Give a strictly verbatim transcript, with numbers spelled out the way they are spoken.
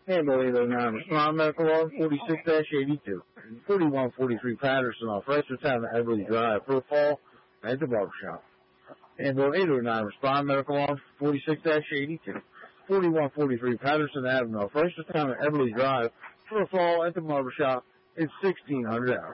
Handle eight oh nine, Respond Medical Log forty-six eighty-two. forty-one forty-three Patterson off Reisterstown to Everly Drive for a fall at the barbershop. Handle eight oh nine, Respond Medical Log forty-six eighty-two. forty-one forty-three Patterson Avenue off Reisterstown to Everly Drive for a fall at the barbershop. It's sixteen hundred hours.